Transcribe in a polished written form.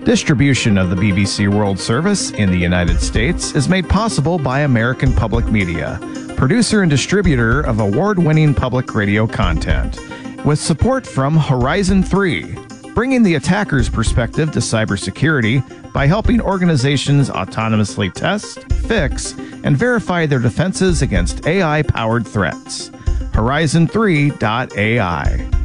Distribution of the BBC World Service in the United States is made possible by American Public Media, producer and distributor of award-winning public radio content, with support from Horizon 3, bringing the attacker's perspective to cybersecurity by helping organizations autonomously test, fix, and verify their defenses against AI-powered threats. Horizon3.ai